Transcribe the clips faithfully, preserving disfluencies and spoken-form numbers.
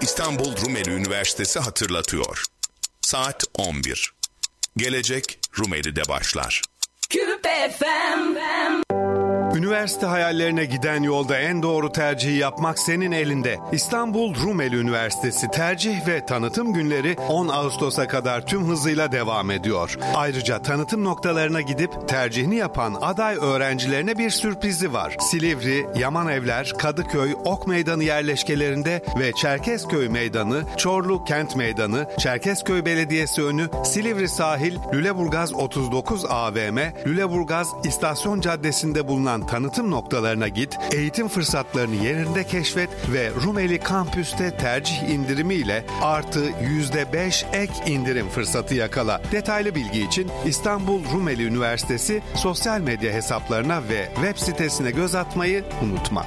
İstanbul Rumeli Üniversitesi hatırlatıyor. Saat on bir. Gelecek Rumeli'de başlar. Küpe F M. Üniversite hayallerine giden yolda en doğru tercihi yapmak senin elinde. İstanbul Rumeli Üniversitesi tercih ve tanıtım günleri on Ağustos'a kadar tüm hızıyla devam ediyor. Ayrıca tanıtım noktalarına gidip tercihini yapan aday öğrencilerine bir sürprizi var. Silivri, Yamanevler, Kadıköy, Ok Meydanı yerleşkelerinde ve Çerkezköy Meydanı, Çorlu Kent Meydanı, Çerkezköy Belediyesi önü, Silivri Sahil, Lüleburgaz otuz dokuz A V M, Lüleburgaz İstasyon Caddesi'nde bulunan tanıtım noktalarına git, eğitim fırsatlarını yerinde keşfet ve Rumeli Kampüs'te tercih indirimiyle artı yüzde beş ek indirim fırsatı yakala. Detaylı bilgi için İstanbul Rumeli Üniversitesi sosyal medya hesaplarına ve web sitesine göz atmayı unutma.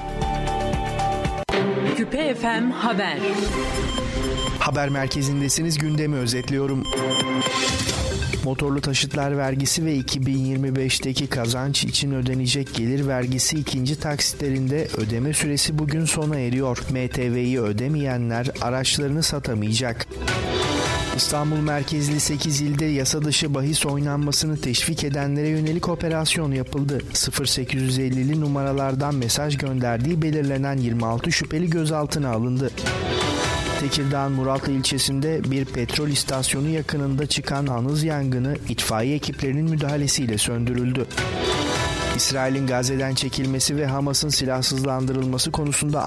Küpe F M Haber. Haber merkezindesiniz, gündemi özetliyorum. Motorlu taşıtlar vergisi ve iki bin yirmi beşteki kazanç için ödenecek gelir vergisi ikinci taksitlerinde ödeme süresi bugün sona eriyor. M T V'yi ödemeyenler araçlarını satamayacak. İstanbul merkezli sekiz ilde yasa dışı bahis oynanmasını teşvik edenlere yönelik operasyon yapıldı. sıfır sekiz yüz ellili numaralardan mesaj gönderdiği belirlenen yirmi altı şüpheli gözaltına alındı. Tekirdağ'ın Muratlı ilçesinde bir petrol istasyonu yakınında çıkan anız yangını itfaiye ekiplerinin müdahalesiyle söndürüldü. İsrail'in Gazze'den çekilmesi ve Hamas'ın silahsızlandırılması konusunda